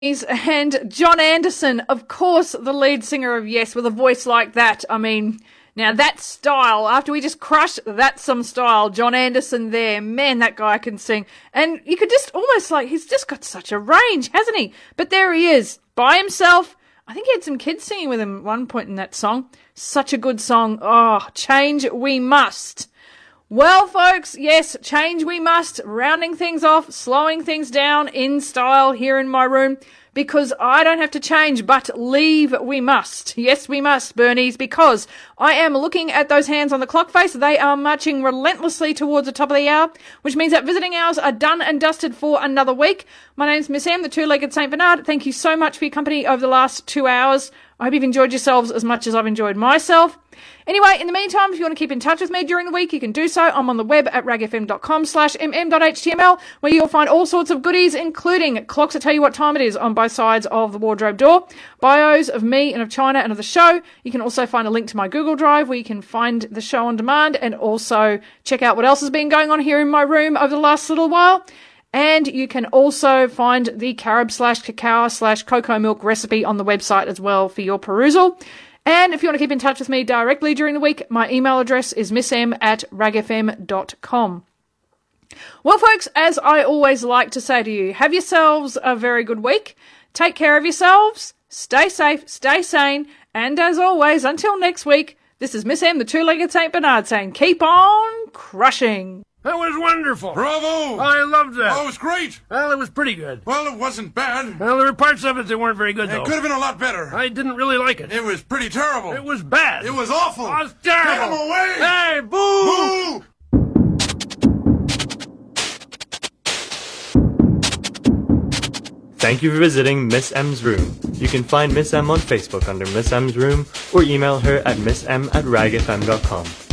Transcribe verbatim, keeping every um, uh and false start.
And John Anderson, of course, the lead singer of Yes, with a voice like that. I mean, now that style, after we just crushed That's Some Style, John Anderson there, man, that guy can sing. And you could just almost like, he's just got such a range, hasn't he? But there he is, by himself. I think he had some kids singing with him at one point in that song. Such a good song. Oh, Change We Must. Well, folks, yes, change we must, rounding things off, slowing things down in style here in my room, because I don't have to change, but leave we must. Yes, we must, Bernies, because I am looking at those hands on the clock face. They are marching relentlessly towards the top of the hour, which means that visiting hours are done and dusted for another week. My name's Miss M, the two-legged Saint Bernard. Thank you so much for your company over the last two hours. I hope you've enjoyed yourselves as much as I've enjoyed myself. Anyway, in the meantime, if you want to keep in touch with me during the week, you can do so. I'm on the web at ragfm.com slash mm.html, where you'll find all sorts of goodies, including clocks that tell you what time it is on both sides of the wardrobe door, bios of me and of China and of the show. You can also find a link to my Google Drive where you can find the show on demand and also check out what else has been going on here in my room over the last little while. And you can also find the carob slash cacao slash cocoa milk recipe on the website as well for your perusal. And if you want to keep in touch with me directly during the week, my email address is missm at ragfm dot com. Well, folks, as I always like to say to you, have yourselves a very good week. Take care of yourselves. Stay safe, stay sane. And as always, until next week, this is Miss M, the two-legged Saint Bernard, saying keep on crushing. That was wonderful. Bravo! I loved that. Oh, it was great. Well, it was pretty good. Well, it wasn't bad. Well, there were parts of it that weren't very good, It though. could have been a lot better. I didn't really like it. It was pretty terrible. It was bad. It was awful. It was terrible. Get him away! Hey, boo! Boo! Thank you for visiting Miss M's room. You can find Miss M on Facebook under Miss M's room or email her at missm at ragfm dot com.